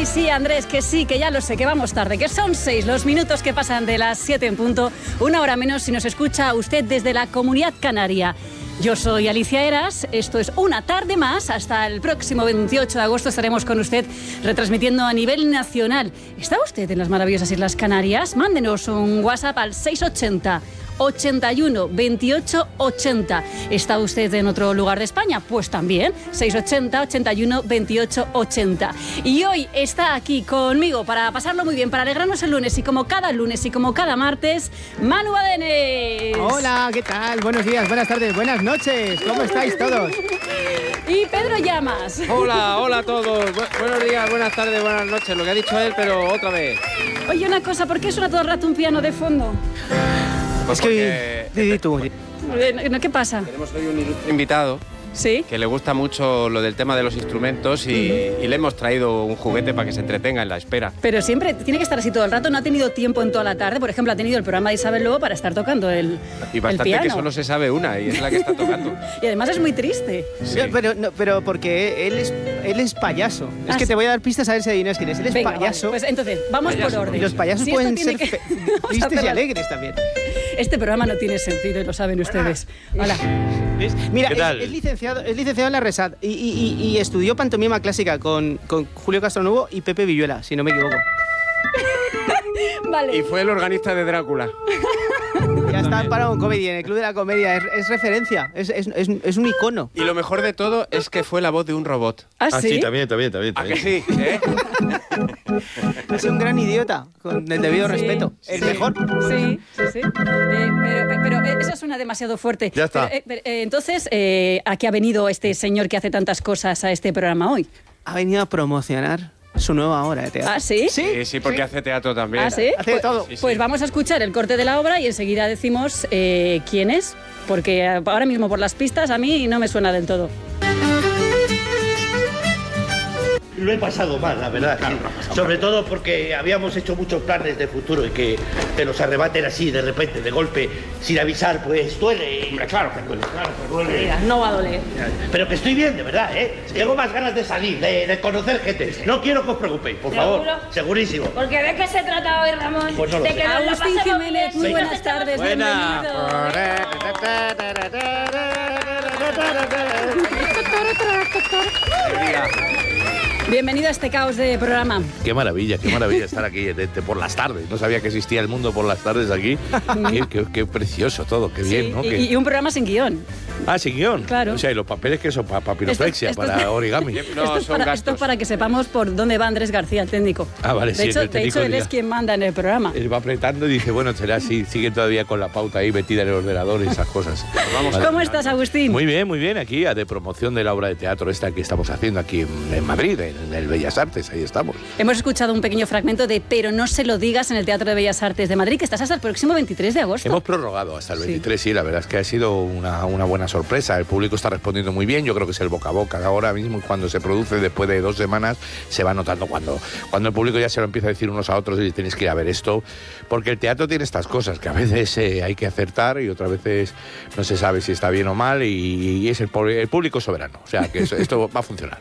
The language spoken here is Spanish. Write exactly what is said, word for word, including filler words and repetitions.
sí, sí, Andrés, que sí, que ya lo sé, que vamos tarde, que son seis los minutos que pasan de las siete en punto, una hora menos si nos escucha usted desde la Comunidad Canaria. Yo soy Alicia Eras, esto es Una Tarde Más, hasta el próximo veintiocho de agosto estaremos con usted retransmitiendo a nivel nacional. ¿Está usted en las maravillosas Islas Canarias? Mándenos un WhatsApp al seis ochenta, ochenta y uno, veintiocho, ochenta. ¿Está usted en otro lugar de España? Pues también, seis ochenta, ochenta y uno, veintiocho, ochenta. Y hoy está aquí conmigo para pasarlo muy bien, para alegrarnos el lunes, y como cada lunes y como cada martes, Manu Adenes. Hola, ¿qué tal? Buenos días, buenas tardes, buenas noches. ¿Cómo estáis todos? Y Pedro Llamas. Hola, hola a todos. Bu- buenos días, buenas tardes, buenas noches. Lo que ha dicho él, pero otra vez. Oye, una cosa, ¿por qué suena todo el rato un piano de fondo? Pues Es que... porque Di, di tú. Eh, ¿Qué pasa? tenemos hoy un ilustre invitado ¿Sí? que le gusta mucho lo del tema de los instrumentos y, y le hemos traído un juguete para que se entretenga en la espera. Pero siempre tiene que estar así todo el rato, no ha tenido tiempo en toda la tarde. Por ejemplo, ha tenido el programa de Isabel Lobo para estar tocando el, Y el bastante piano. que solo se sabe una y es la que está tocando. Y además es muy triste. Sí. No, pero, no, pero porque él es, él es payaso. Es Ah, que sí. te voy a dar pistas a ver si adivinas quién es. Él es Venga, payaso. vale, pues entonces, vamos Payaso, por orden. Y los payasos Si esto pueden tiene ser que- fe- Vamos a tristes y hacerlo. alegres también. Este programa no tiene sentido y lo saben ustedes. Hola. ¿Ves? Mira, ¿Qué es, tal? es licenciado, es licenciado en la RESAD y, y- y- y estudió pantomima clásica con, con Julio Castronuevo y Pepe Villuela, si no me equivoco. Vale. Y fue el organista de Drácula. Ya está en Paramount Comedy, en el Club de la Comedia. Es, es referencia, es, es- es- es un icono. Y lo mejor de todo es que fue la voz de un robot. ¿Ah, Ah, sí? sí, también, también, también. ¿A que también. sí? ¿Eh? Es un gran idiota, con el debido Sí, respeto. El sí. mejor. Sí, sí, sí. Eh, pero, pero, eh, eso suena demasiado fuerte. Ya está. Pero, eh, pero, eh, entonces, eh, ¿a qué ha venido este señor que hace tantas cosas a este programa hoy? Ha venido a promocionar su nueva obra de teatro. ¿Ah, sí? Sí, sí, porque hace teatro también. ¿Ah, sí? Hace Pues- todo. Sí, sí. Pues vamos a escuchar el corte de la obra y enseguida decimos eh, quién es, porque ahora mismo por las pistas a mí no me suena del todo. Lo he pasado mal, la verdad. sí. Sobre todo porque habíamos hecho muchos planes de futuro y que te los arrebaten así de repente, de golpe, sin avisar, pues duele. Hombre, claro que duele, claro que duele. No va a doler. Pero que estoy bien, de verdad, ¿eh? Tengo más ganas de salir, de, de conocer gente. No quiero que os preocupéis, por favor. ¿Seguro? Segurísimo. Porque de qué se trata hoy, Ramón. Pues no lo de sé. que nos lo Agustín pasemos Jiménez, bien, muy sí, buenas nos echamos tardes, Buena. bienvenido. Bienvenido a este caos de programa. Qué maravilla, qué maravilla estar aquí de- de- por las tardes. No sabía que existía el mundo por las tardes aquí. qué, qué- qué precioso todo, qué bien, Sí, ¿no? y, Qué- y un programa sin guión. Ah, sin guión. Claro. O sea, y los papeles que son para papiroflexia, Esto- esto- para origami. No, esto, es son para, gastos. esto es para que sepamos por dónde va Andrés García, el técnico. Ah, vale, de sí, hecho, el de técnico hecho, él dirá. es quien manda en el programa. Él va apretando y dice, bueno, será así, sigue todavía con la pauta ahí metida en el ordenador y esas cosas. vamos Vale. ¿Cómo estás, Agustín? Muy bien, muy bien, aquí a de promoción de la obra de teatro esta que estamos haciendo aquí en, en Madrid, en el Bellas Artes, ahí estamos. Hemos escuchado un pequeño fragmento de Pero no se lo digas en el Teatro de Bellas Artes de Madrid, que estás hasta el próximo veintitrés de agosto. Hemos prorrogado hasta el Sí. veintitrés, sí. La verdad es que ha sido una, una buena sorpresa. El público está respondiendo muy bien. Yo creo que es el boca a boca. Ahora mismo, cuando se produce después de dos semanas, se va notando cuando, cuando el público ya se lo empieza a decir unos a otros y tienes que ir a ver esto. Porque el teatro tiene estas cosas, que a veces eh, hay que acertar y otras veces no se sabe si está bien o mal y, y es el, pu- el público soberano. O sea, que eso- esto va a funcionar.